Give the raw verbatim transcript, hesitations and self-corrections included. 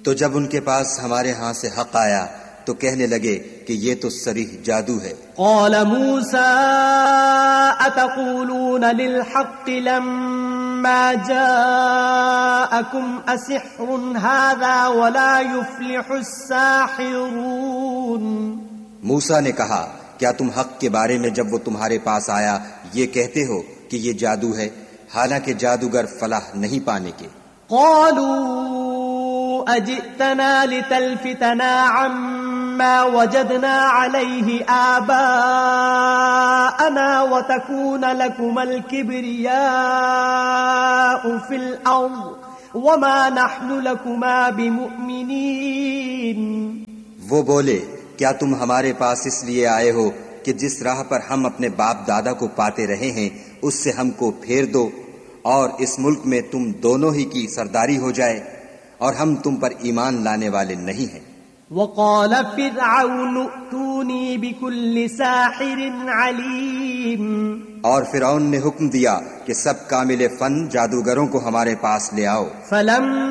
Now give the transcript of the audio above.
تو جب ان کے پاس ہمارے ہاں سے حق آیا تو کہنے لگے کہ یہ تو صریح جادو ہے۔ قال موسى أتقولون للحق لما جاءكم أسحر هذا ولا يفلح الساحرون۔ موسیٰ نے کہا کیا تم حق کے بارے میں جب وہ تمہارے پاس آیا یہ کہتے ہو کہ یہ جادو ہے، حالانکہ جادوگر فلاح نہیں پانے کے؟ قالوا أجئتنا لتلفتنا عما وجدنا عليه آباءنا وتكون لكما الكبرياء في الأرض وما نحن لكما بمؤمنين۔ وہ بولے کیا تم ہمارے پاس اس لیے آئے ہو کہ جس راہ پر ہم اپنے باپ دادا کو پاتے رہے ہیں اس سے ہم کو پھیر دو اور اس ملک میں تم دونوں ہی کی سرداری ہو جائے، اور ہم تم پر ایمان لانے والے نہیں ہیں۔ وقال فرعون ائتوني بكل ساحر عليم۔ اور فرعون نے حکم دیا کہ سب کامل فن جادوگروں کو ہمارے پاس لے آؤ۔ فلم